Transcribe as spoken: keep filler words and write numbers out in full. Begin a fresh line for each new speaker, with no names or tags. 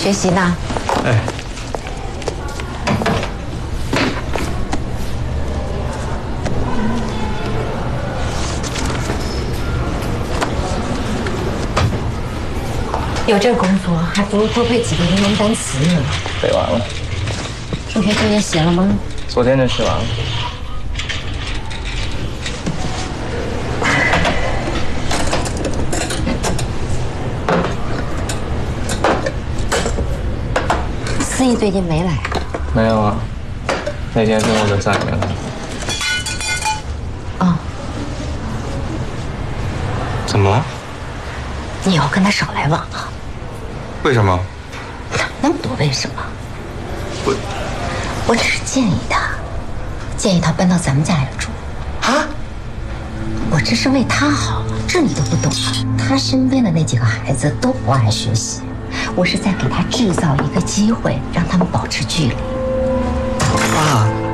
学习呢？
哎。
有这工作，还不如多背几个英文单词呢。
背完了。
数学作业写了吗？
昨天就写完了。
思怡最近没来。
没有啊，那天中午就再也没来。
哦。
怎么了？
你以后跟他少来往啊。
为什么？
哪那么多为什么？
我，
我只是建议他，建议他搬到咱们家来住。
啊？
我这是为他好，这你都不懂啊？他身边的那几个孩子都不爱学习，我是在给他制造一个机会，让他们保持距离。
爸。